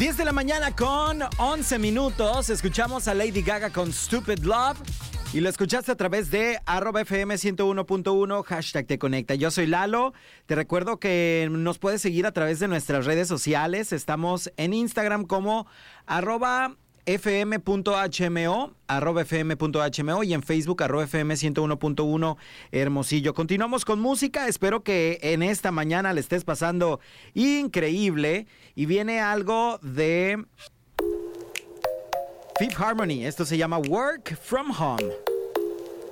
10 de la mañana con 11 minutos. Escuchamos a Lady Gaga con Stupid Love. Y lo escuchaste a través de @FM 101.1, hashtag Te Conecta. Yo soy Lalo. Te recuerdo que nos puedes seguir a través de nuestras redes sociales. Estamos en Instagram como @fm.hmo, @fm.hmo y en Facebook @FM 101.1 Hermosillo. Continuamos con música. Espero que en esta mañana le estés pasando increíble. Y viene algo de Fifth Harmony. Esto se llama Work From Home.